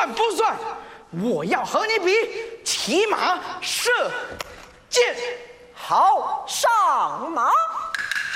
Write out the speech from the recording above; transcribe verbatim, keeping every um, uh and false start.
算不算？我要和你比骑马射箭。 好，上马。